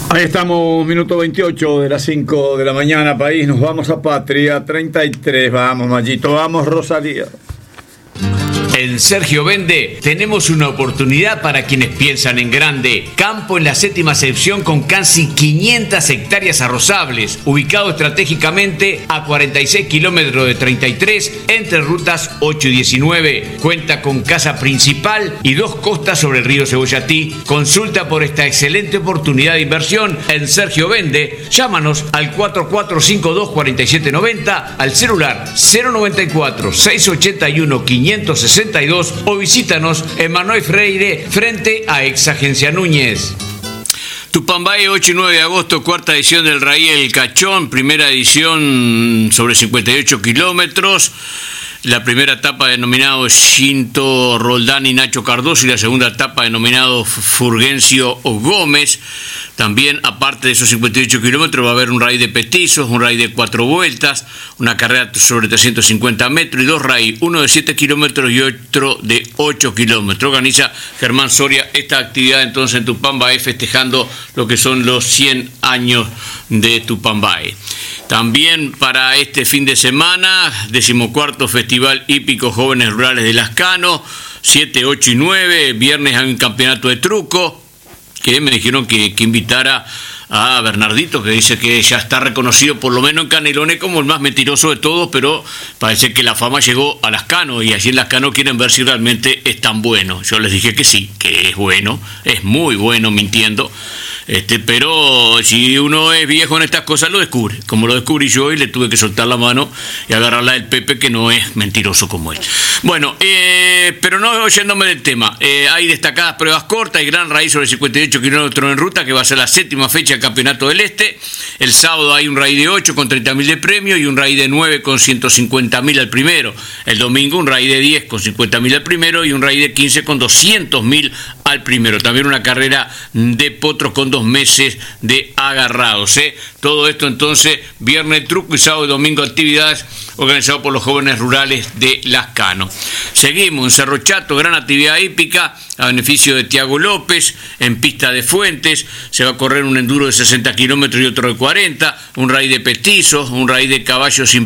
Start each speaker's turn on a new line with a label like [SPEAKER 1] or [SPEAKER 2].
[SPEAKER 1] Ahí estamos, minuto 28 de las 5 de la mañana, país. Nos vamos a Patria 33. Vamos, Mallito, vamos, Rosalía.
[SPEAKER 2] En Sergio Vende tenemos una oportunidad para quienes piensan en grande. Campo en la séptima sección con casi 500 hectáreas arrozables, ubicado estratégicamente a 46 kilómetros de 33 entre rutas 8 y 19. Cuenta con casa principal y 2 costas sobre el río Cebollatí. Consulta por esta excelente oportunidad de inversión en Sergio Vende. Llámanos al 4452-4790, al celular 094-681-560 o visítanos en Manuel Freire frente a Ex Agencia Núñez.
[SPEAKER 3] Tupambay, 8 y 9 de agosto, cuarta edición del Raí El Cachón, primera edición sobre 58 kilómetros. La primera etapa denominado Shinto Roldán y Nacho Cardoso y la segunda etapa denominado Fulgencio Gómez. También, aparte de esos 58 kilómetros, va a haber un raí de petizos, un raí de 4 vueltas, una carrera sobre 350 metros y 2 raí, uno de 7 kilómetros y otro de 8 kilómetros. Organiza Germán Soria esta actividad entonces en Tupambay, festejando lo que son los 100 años de Tupambay. También para este fin de semana, 14º Festival Hípico Jóvenes Rurales de Lascano, 7, 8 y 9, viernes hay un campeonato de truco, que me dijeron que invitara a Bernardito, que dice que ya está reconocido por lo menos en Canelones como el más mentiroso de todos, pero parece que la fama llegó a Lascano y allí en Lascano quieren ver si realmente es tan bueno. Yo les dije que sí, que es bueno, es muy bueno mintiendo, pero si uno es viejo en estas cosas lo descubre, como lo descubrí yo y le tuve que soltar la mano y agarrarla del Pepe, que no es mentiroso como él. Bueno, pero no oyéndome del tema, hay destacadas pruebas cortas y gran raíz sobre 58 kilómetros en ruta, que va a ser la 7ª fecha del Campeonato del Este. El sábado hay un raí de 8 con 30.000 de premio y un raí de 9 con 150.000 al primero. El domingo un raí de 10 con 50.000 al primero y un raí de 15 con 200.000 al primero. También una carrera de potros con 2 meses de agarrados. Todo esto entonces, viernes truco y sábado y domingo actividades organizado por los jóvenes rurales de Lascano. Seguimos en Cerro Chato, gran actividad hípica a beneficio de Tiago López, en pista de Fuentes. Se va a correr un enduro de 60 kilómetros y otro de 40, un raí de petizos, un raí de caballos sin